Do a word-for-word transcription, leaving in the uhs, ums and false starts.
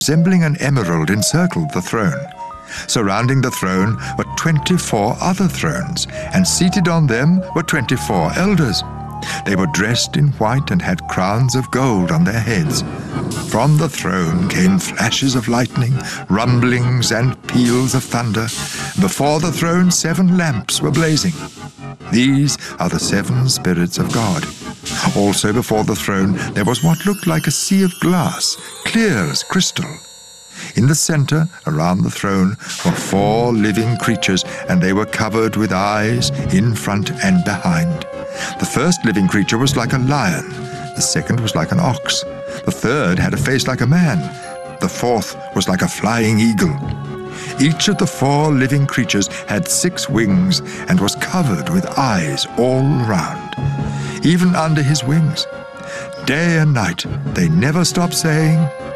resembling an emerald encircled the throne. Surrounding the throne were twenty-four other thrones, and seated on them were twenty-four elders. They were dressed in white and had crowns of gold on their heads. From the throne came flashes of lightning, rumblings and peals of thunder. Before the throne seven lamps were blazing. These are the seven spirits of God. Also before the throne there was what looked like a sea of glass, clear as crystal. In the center, around the throne, were four living creatures, and they were covered with eyes in front and behind. The first living creature was like a lion. The second was like an ox. The third had a face like a man. The fourth was like a flying eagle. Each of the four living creatures had six wings and was covered with eyes all round, even under his wings. Day and night they never stopped saying,